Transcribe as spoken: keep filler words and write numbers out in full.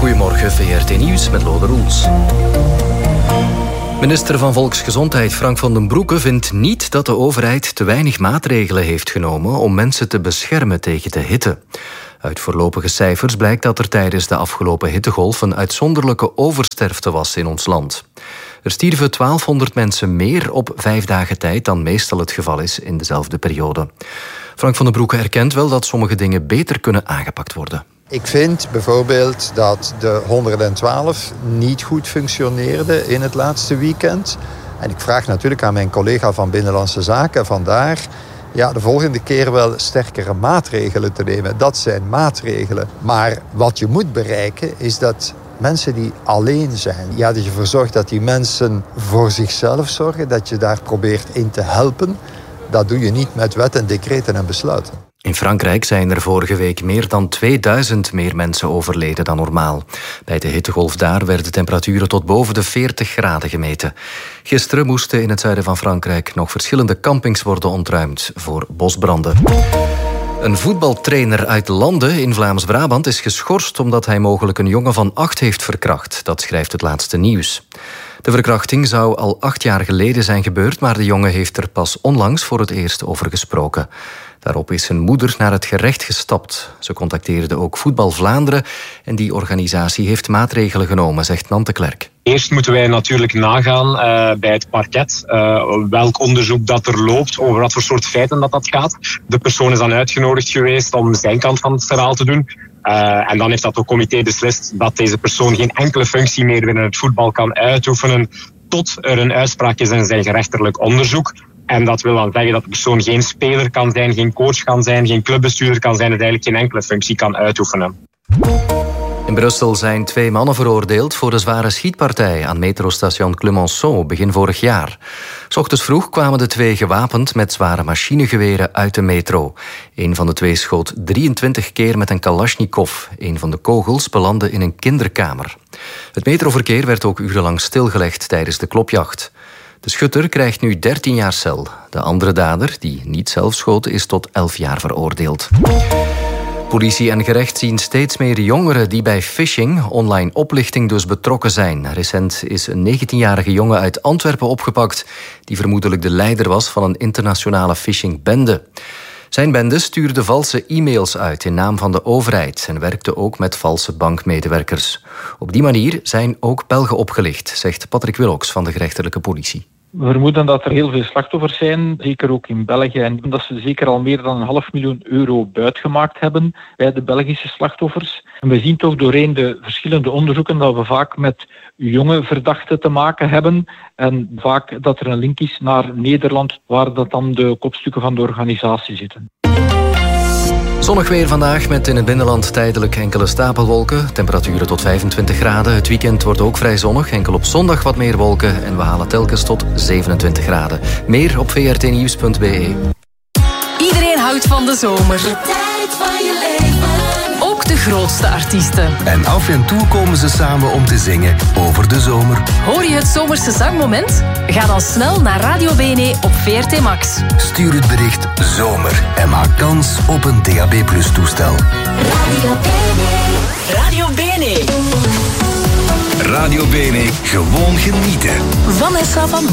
Goedemorgen, V R T Nieuws met Lode Roels. Minister van Volksgezondheid Frank van den Broeke vindt niet dat de overheid te weinig maatregelen heeft genomen om mensen te beschermen tegen de hitte. Uit voorlopige cijfers blijkt dat er tijdens de afgelopen hittegolf een uitzonderlijke oversterfte was in ons land. Er stierven twaalfhonderd mensen meer op vijf dagen tijd dan meestal het geval is in dezelfde periode. Frank van den Broeke erkent wel dat sommige dingen beter kunnen aangepakt worden. Ik vind bijvoorbeeld dat de honderdtwaalf niet goed functioneerde in het laatste weekend. En ik vraag natuurlijk aan mijn collega van Binnenlandse Zaken vandaar ja, de volgende keer wel sterkere maatregelen te nemen. Dat zijn maatregelen. Maar wat je moet bereiken is dat mensen die alleen zijn, ja, dat je ervoor zorgt dat die mensen voor zichzelf zorgen, dat je daar probeert in te helpen. Dat doe je niet met wet en decreten en besluiten. In Frankrijk zijn er vorige week meer dan tweeduizend meer mensen overleden dan normaal. Bij de hittegolf daar werden temperaturen tot boven de veertig graden gemeten. Gisteren moesten in het zuiden van Frankrijk nog verschillende campings worden ontruimd voor bosbranden. Een voetbaltrainer uit Landen in Vlaams-Brabant is geschorst omdat hij mogelijk een jongen van acht heeft verkracht. Dat schrijft het laatste nieuws. De verkrachting zou al acht jaar geleden zijn gebeurd, maar de jongen heeft er pas onlangs voor het eerst over gesproken. Daarop is zijn moeder naar het gerecht gestapt. Ze contacteerde ook Voetbal Vlaanderen en die organisatie heeft maatregelen genomen, zegt Nante Klerk. Eerst moeten wij natuurlijk nagaan uh, bij het parket uh, welk onderzoek dat er loopt, over wat voor soort feiten dat dat gaat. De persoon is dan uitgenodigd geweest om zijn kant van het verhaal te doen. Uh, en dan heeft dat ook comité beslist dat deze persoon geen enkele functie meer binnen het voetbal kan uitoefenen tot er een uitspraak is in zijn gerechtelijk onderzoek. En dat wil dan zeggen dat de persoon geen speler kan zijn, geen coach kan zijn, geen clubbestuurder kan zijn, en eigenlijk geen enkele functie kan uitoefenen. In Brussel zijn twee mannen veroordeeld voor de zware schietpartij aan metrostation Clemenceau begin vorig jaar. 's Ochtends vroeg kwamen de twee gewapend met zware machinegeweren uit de metro. Een van de twee schoot drieëntwintig keer met een kalasjnikov. Een van de kogels belandde in een kinderkamer. Het metroverkeer werd ook urenlang stilgelegd tijdens de klopjacht. De schutter krijgt nu dertien jaar cel. De andere dader, die niet zelf schoot, is tot elf jaar veroordeeld. Politie en gerecht zien steeds meer jongeren die bij phishing, online oplichting dus, betrokken zijn. Recent is een negentienjarige jongen uit Antwerpen opgepakt die vermoedelijk de leider was van een internationale phishingbende. Zijn bende stuurde valse e-mails uit in naam van de overheid en werkte ook met valse bankmedewerkers. Op die manier zijn ook Belgen opgelicht, zegt Patrick Willocks van de gerechtelijke politie. We vermoeden dat er heel veel slachtoffers zijn, zeker ook in België. En dat ze zeker al meer dan een half miljoen euro buitgemaakt hebben bij de Belgische slachtoffers. En we zien toch doorheen de verschillende onderzoeken dat we vaak met jonge verdachten te maken hebben. En vaak dat er een link is naar Nederland, waar dat dan de kopstukken van de organisatie zitten. Zonnig weer vandaag met in het binnenland tijdelijk enkele stapelwolken. Temperaturen tot vijfentwintig graden. Het weekend wordt ook vrij zonnig. Enkel op zondag wat meer wolken. En we halen telkens tot zevenentwintig graden. Meer op v r t nieuws punt b e. Iedereen houdt van de zomer. De tijd van je leven. Ook de grootste artiesten. En af en toe komen ze samen om te zingen over de zomer. Hoor je het zomerse zangmoment? Ga dan snel naar Radio B N E op V R T Max. Stuur het bericht zomer en maak kans op een D A B plus toestel. Radio B N E. Radio B N E. Radio B N E, gewoon genieten. Vanessa van